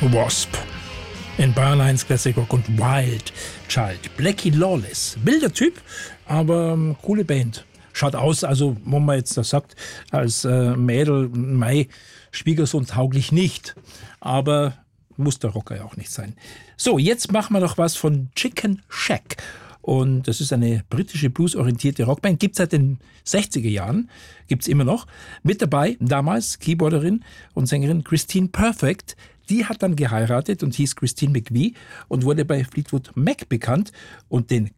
Wasp in Bayern 1 Classic Rock und Wild Child. Blackie Lawless. Wilder Typ, aber coole Band. Schaut aus, also wenn man jetzt das sagt, als Mädel, mei, Schwiegersohn tauglich nicht. Aber muss der Rocker ja auch nicht sein. So, jetzt machen wir noch was von Chicken Shack. Und das ist eine britische bluesorientierte Rockband. Gibt es seit den 60er Jahren. Gibt es immer noch. Mit dabei damals Keyboarderin und Sängerin Christine Perfect. Die hat dann geheiratet und hieß Christine McVie und wurde bei Fleetwood Mac bekannt. Und den